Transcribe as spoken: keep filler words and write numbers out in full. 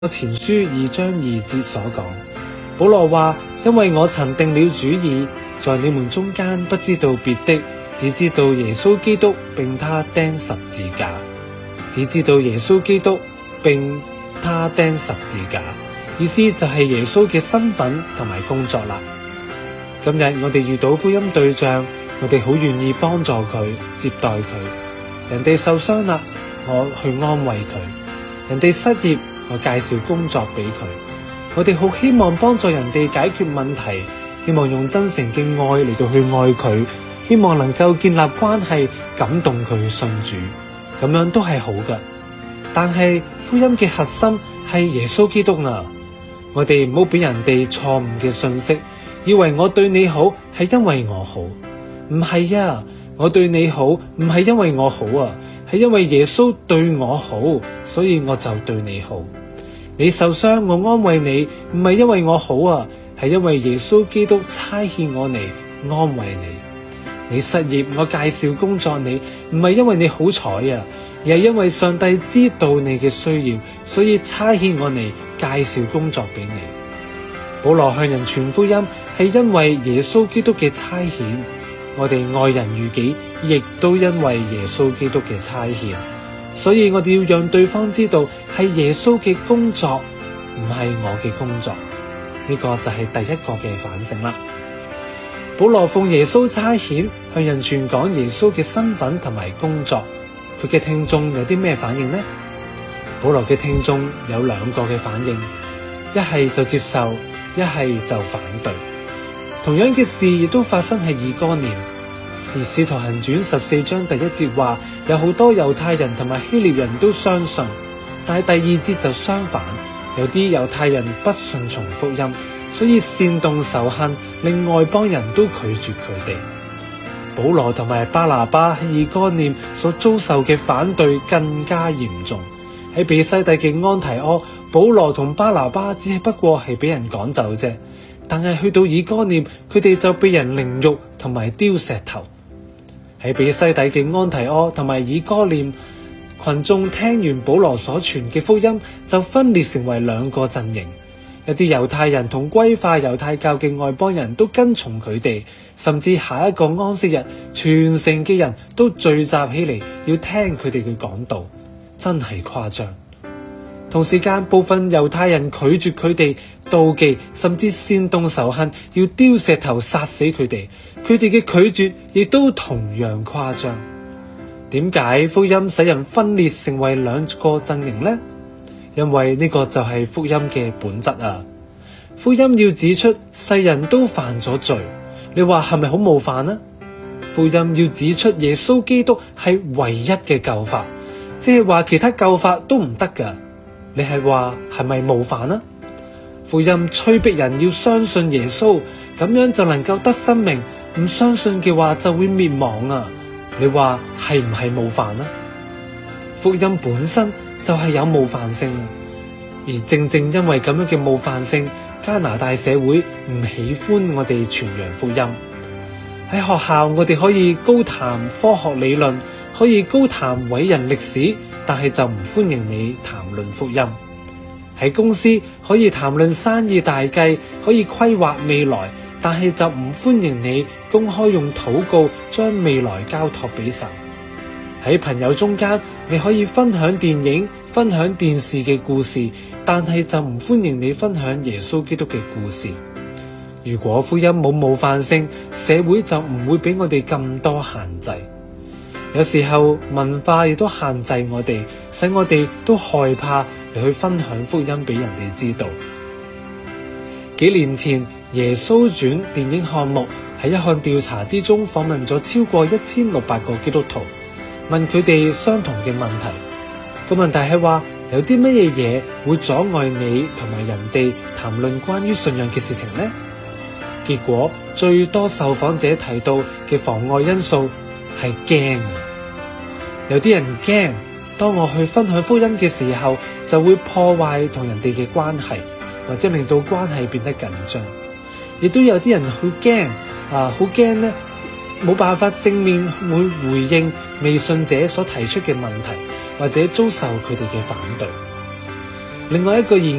前書二章二節所講，保羅話：因為我曾定了主意，在你們中間不知道別的，只知道耶穌基督並他釘十字架，只知道耶穌基督並他釘十字架，意思就係耶穌嘅身份同埋工作啦。今日我哋遇到福音對象，我哋好願意幫助佢、接待佢。人哋受傷啦，我去安慰佢；人哋失業，我介紹工作俾佢。我哋好希望幫助人哋解決問題，希望用真誠嘅愛嚟到去愛佢，希望能夠建立關係，感動佢信主，咁樣都係好嘅。但係福音嘅核心係耶穌基督啊！我哋唔好俾人哋錯誤嘅信息，以為我對你好係因為我好，唔係啊！我對你好唔係因為我好啊，係因為耶穌對我好，所以我就對你好。你受傷，我安慰你，唔係因為我好啊，係因為耶穌基督差遣我嚟安慰你。你失業，我介紹工作你，唔係因為你好彩啊，而係因為上帝知道你嘅需要，所以差遣我嚟介紹工作俾你。保羅向人傳福音，係因為耶穌基督嘅差遣。我哋愛人如己，亦都因為耶穌基督嘅差遣。所以我哋要讓對方知道係耶穌嘅工作，唔係我嘅工作。呢個就係第一個嘅反省啦。保羅奉耶穌差遣向人傳講耶穌嘅身份同埋工作，佢嘅聽眾有啲咩反應呢？保羅嘅聽眾有兩個嘅反應，一係就接受，一係就反對。同樣嘅事亦都發生喺以哥念。而使徒行傳十四章第一節話，有好多猶太人同埋希臘人都相信，但係第二節就相反，有啲猶太人不順從福音，所以煽動仇恨，令外邦人都拒絕佢哋。保羅同埋巴拿巴喺以哥念所遭受嘅反對更加嚴重。喺彼西底嘅安提阿，保羅同巴拿巴只係不過係俾人趕走啫，但係去到以哥念，佢哋就被人凌辱同埋丟石頭。喺彼西底嘅安提阿同埋以哥念，群眾聽完保羅所傳嘅福音，就分裂成為兩個陣營。一啲猶太人同歸化猶太教嘅外邦人都跟從佢哋，甚至下一個安息日，全城嘅人都聚集起嚟要聽佢哋嘅講道，真係誇張。同時間，部分猶太人拒絕佢哋，妒忌甚至煽動仇恨，要丟石頭殺死佢哋。佢哋嘅拒絕亦都同樣誇張。點解福音使人分裂成為兩個陣營呢？因為呢個就係福音嘅本質啊！福音要指出世人都犯咗罪，你話係咪好冒犯呢？福音要指出耶穌基督係唯一嘅救法，即係話其他救法都唔得噶。你係話係咪冒犯呢？福音催逼人要相信耶穌，咁樣就能夠得生命，唔相信嘅話就會滅亡啊！你話係唔係冒犯呢？福音本身就係有冒犯性，而正正因為咁樣嘅冒犯性，加拿大社會唔喜歡我哋傳揚福音。喺學校我哋可以高談科學理論，可以高談偉人歷史，但係就唔歡迎你談論福音。喺公司可以談論生意大計，可以規劃未來，但係就唔歡迎你公開用禱告將未來交託俾神。喺朋友中間，你可以分享電影、分享電視嘅故事，但係就唔歡迎你分享耶穌基督嘅故事。如果福音冇冒犯性，社會就唔會俾我哋咁多限制。有時候文化亦都限制我哋，使我哋都害怕嚟去分享福音俾人哋知道。幾年前耶穌傳電影項目喺一項調查之中訪問咗超過一千六百個基督徒，問佢哋相同嘅問題。個問題係話，有啲乜嘢嘢會阻礙你同埋人哋談論關於信仰嘅事情呢？結果最多受訪者提到嘅妨礙因素係驚啊！有啲人驚，當我去分享福音嘅時候，就會破壞同人哋嘅關係，或者令到關係變得緊張。亦都有啲人去驚啊，好驚呢，冇辦法正面會回應未信者所提出嘅問題，或者遭受佢哋嘅反對。 另外一個疑